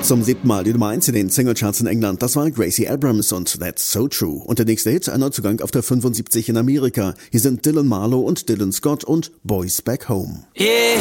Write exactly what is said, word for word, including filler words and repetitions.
Zum siebten Mal die Nummer eins in den Singlecharts in England. Das war Gracie Abrams und That's So True. Und der nächste Hit, ein Neuzugang auf der fünfundsiebzig in Amerika. Hier sind Dylan Marlowe und Dylan Scott und Boys Back Home. Yeah.